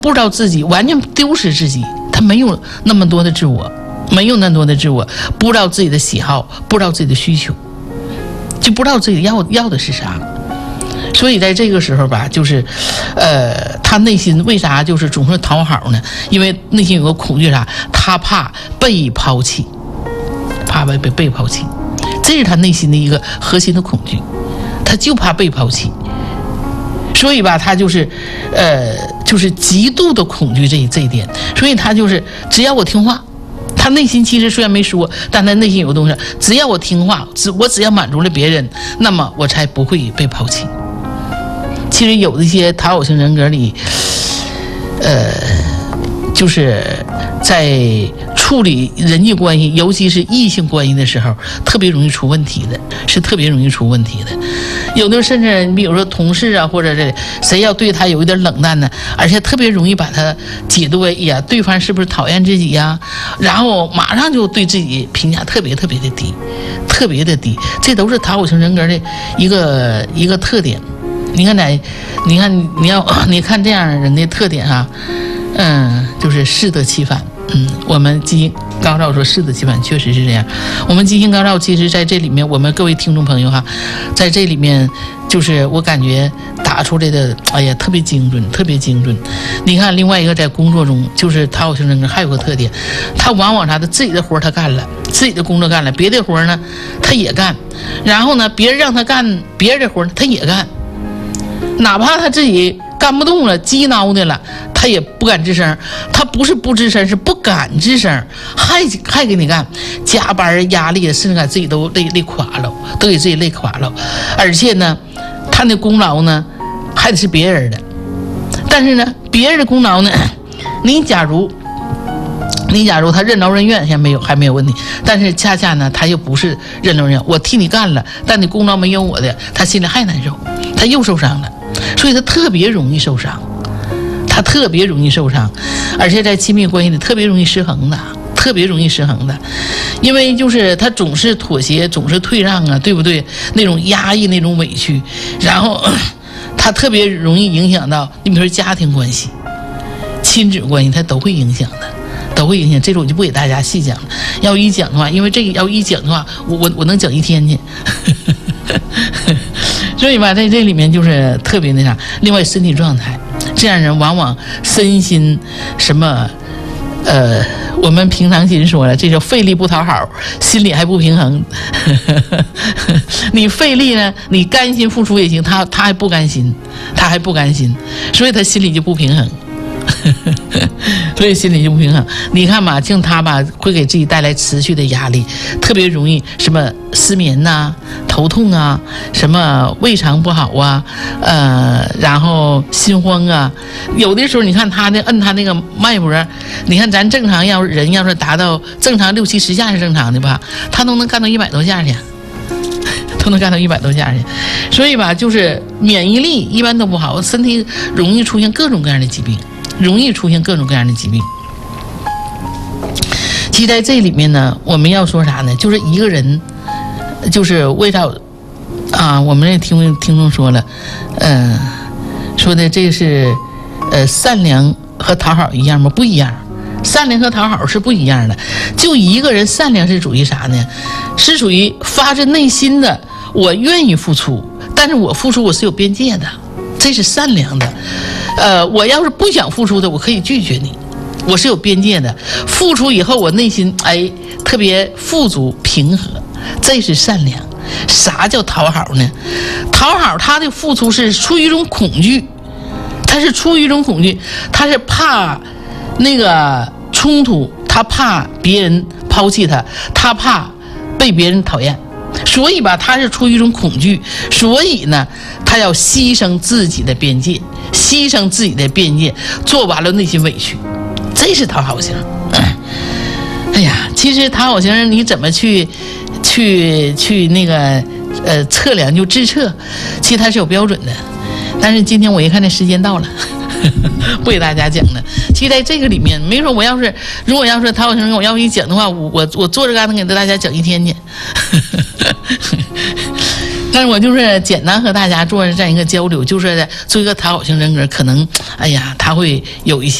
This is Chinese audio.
不知道自己，完全丢失自己，他没有那么多的自我，没有那么多的自我，不知道自己的喜好，不知道自己的需求，就不知道自己要的是啥。所以在这个时候吧，就是他内心为啥就是总是讨好呢？因为内心有个恐惧啥，他怕被抛弃，怕被抛弃，这是他内心的一个核心的恐惧，他就怕被抛弃。所以吧，他就是极度的恐惧这一点，所以他就是只要我听话，他内心其实虽然没说，但他内心有个东西，只要我听话，我只要满足了别人，那么我才不会被抛弃。其实有一些讨好型人格里，就是在处理人际关系，尤其是异性关系的时候，特别容易出问题的，是特别容易出问题的。有的甚至比如说同事啊，或者这谁要对他有一点冷淡呢，而且特别容易把他解读为呀，对方是不是讨厌自己呀？然后马上就对自己评价特别的低，特别的低。这都是讨好型人格的一个特点。你看这样人的特点啊，就是适得其反。我们基因高照说适得其反，确实是这样。我们基因高照其实在这里面，我们各位听众朋友哈，在这里面就是我感觉打出来的，哎呀，特别精准，特别精准。你看另外一个在工作中，就是讨好型人格还有个特点，他往往啥的自己的活他干了，自己的工作干了，别的活呢他也干，然后呢别人让他干别人的活他也干。哪怕他自己干不动了，激挠的了，他也不敢吱声。他不是不吱声，是不敢吱声，还给你干，加班压力，甚至给自己都累垮了，都给自己累垮了。而且呢，他的功劳呢，还得是别人的。但是呢，别人的功劳呢，你假如他任劳任怨，还没有问题，但是恰恰呢，他又不是任劳任怨，我替你干了，但你功劳没有我的，他心里还难受，他又受伤了。所以他特别容易受伤，而且在亲密关系里特别容易失衡的，因为就是他总是妥协，总是退让啊，对不对？那种压抑，那种委屈，然后他特别容易影响到你比如说家庭关系、亲子关系，他都会影响的。这种我就不给大家细讲了。要一讲的话，因为这个要一讲的话，我能讲一天去。所以吧，在这里面就是特别那啥。另外，身体状态，这样人往往身心什么，我们平常心说了，这叫费力不讨好，心里还不平衡。你费力呢，你甘心付出也行，他还不甘心，所以他心里就不平衡。所以心里就不平衡。你看吧，像他吧，会给自己带来持续的压力，特别容易什么失眠呐、头痛啊，什么胃肠不好啊，然后心慌啊。有的时候你看他摁他那个脉搏，你看咱正常人要是达到正常6、7、10下是正常的吧，他都能干到100多下去。所以吧，就是免疫力一般都不好，身体容易出现各种各样的疾病。其实在这里面呢，我们要说啥呢？就是一个人，就是为了我们这听众说了，说的这是善良和讨好一样吗？不一样，善良和讨好是不一样的。就一个人善良是属于啥呢？是属于发自内心的，我愿意付出，但是我付出我是有边界的，这是善良的。我要是不想付出的，我可以拒绝你，我是有边界的。付出以后，我内心特别富足平和，这是善良。啥叫讨好呢？讨好他的付出是出于一种恐惧，他是怕那个冲突，他怕别人抛弃他，他怕被别人讨厌。所以吧，他是出于一种恐惧，所以呢，他要牺牲自己的边界，做完了内心委屈，这是讨好型。哎呀，其实讨好型你怎么去那个测量就自测，其实它是有标准的。但是今天我一看这时间到了，不给大家讲了。其实在这个里面，没说如果要是讨好型我要一讲的话，我坐着干能给大家讲一天去。 但是我就是简单和大家做这样一个交流，就是做一个讨好型人格，可能哎呀，他会有一些